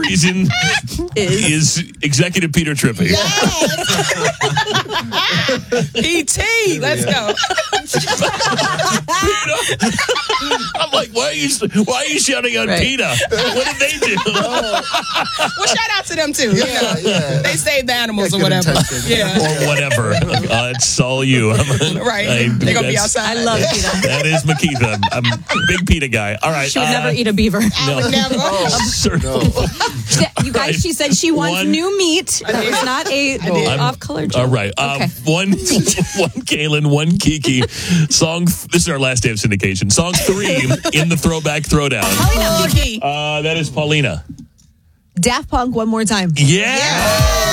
reason is Executive Peter Trippi. PT, let's go. I'm like, why are you shouting out PETA? What did they do? Well, shout out to them too. Yeah. They saved the animals or whatever. Yeah. Or whatever. It's all you. Right. They're going to be outside. I love PETA. That is Makitha. I'm a big PETA guy. All right. She would never eat a beaver. No. Never. You guys, she said she wants new meat. That was not a off-color joke. All right. Okay. One Kaylin, one Kiki. Song. This is our last day of syndication. Song 3 in the Throwback Throwdown. Kiki. That is Paulina. Daft Punk, One More Time. Yeah.